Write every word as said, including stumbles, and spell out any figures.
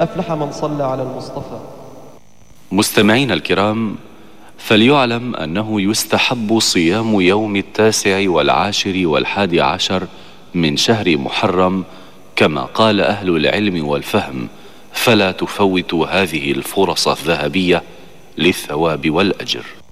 أفلح من صلى على المصطفى. مستمعينا الكرام، فليعلم أنه يستحب صيام يوم التاسع والعاشر والحادي عشر من شهر محرم كما قال أهل العلم والفهم، فلا تفوتوا هذه الفرص الذهبية للثواب والأجر.